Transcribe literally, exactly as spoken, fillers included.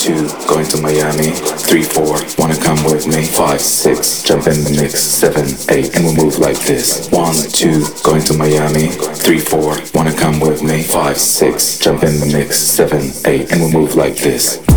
two, going to Miami. Three, four, wanna come with me. Five, six, jump in the mix. Seven, eight, and we'll move like this. One, two, going to Miami. Three, four, wanna come with me. Five, six, jump in the mix. Seven, eight, and we'll move like this.